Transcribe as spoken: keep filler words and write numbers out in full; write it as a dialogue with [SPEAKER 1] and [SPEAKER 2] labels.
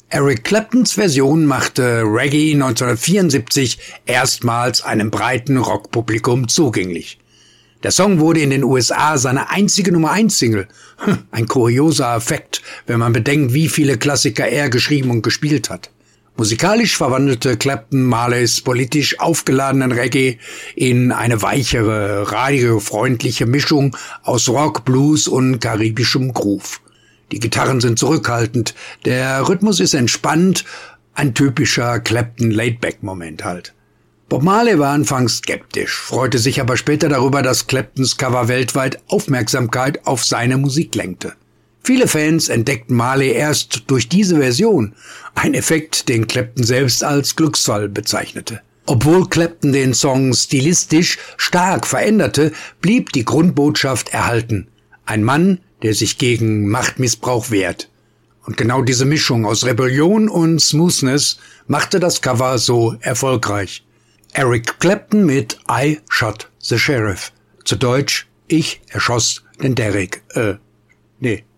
[SPEAKER 1] Eric Claptons Version machte Reggae neunzehnhundertvierundsiebzig erstmals einem breiten Rockpublikum zugänglich. Der Song wurde in den U S A seine einzige Nummer eins Single. Ein kurioser Effekt, wenn man bedenkt, wie viele Klassiker er geschrieben und gespielt hat. Musikalisch verwandelte Clapton Marleys politisch aufgeladenen Reggae in eine weichere, radiofreundliche Mischung aus Rock, Blues und karibischem Groove. Die Gitarren sind zurückhaltend, der Rhythmus ist entspannt, ein typischer Clapton-Laidback-Moment halt. Bob Marley war anfangs skeptisch, freute sich aber später darüber, dass Claptons Cover weltweit Aufmerksamkeit auf seine Musik lenkte. Viele Fans entdeckten Marley erst durch diese Version, ein Effekt, den Clapton selbst als Glücksfall bezeichnete. Obwohl Clapton den Song stilistisch stark veränderte, blieb die Grundbotschaft erhalten. Ein Mann, der sich gegen Machtmissbrauch wehrt. Und genau diese Mischung aus Rebellion und Smoothness machte das Cover so erfolgreich. Eric Clapton mit I Shot the Sheriff. Zu Deutsch, ich erschoss den Derrick. Äh, nee.